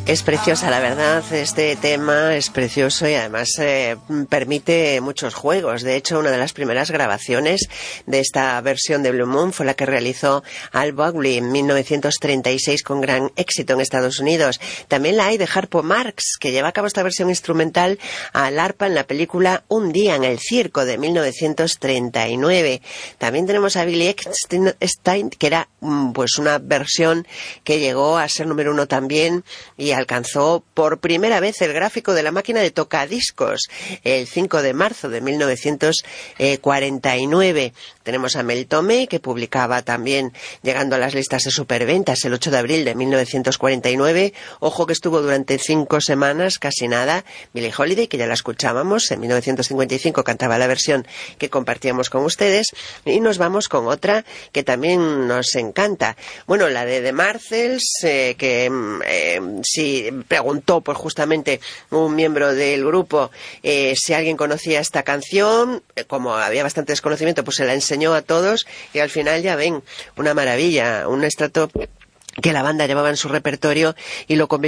Es preciosa, la verdad, este tema es precioso y además permite muchos juegos. De hecho, una de las primeras grabaciones de esta versión de Blue Moon fue la que realizó Al Bowlly en 1936 con gran éxito en Estados Unidos. También la hay de Harpo Marx, que lleva a cabo esta versión instrumental al arpa en la película Un día en el circo de 1939. También tenemos a Billy Eckstine, que era pues una versión que llegó a ser número 1 también y alcanzó por primera vez el gráfico de la máquina de tocadiscos el 5 de marzo de 1949. Tenemos a Mel Torme, que publicaba también, llegando a las listas de superventas el 8 de abril de 1949. Ojo que estuvo durante 5 semanas, casi nada. Billie Holiday, que ya la escuchábamos, en 1955 cantaba la versión que compartíamos con ustedes. Y nos vamos con otra que también nos encanta. Bueno, la de The Marcels, si preguntó pues justamente un miembro del grupo si alguien conocía esta canción, como había bastante desconocimiento, pues se la enseñó a todos y al final ya ven, una maravilla, un extracto que la banda llevaba en su repertorio y lo convirtió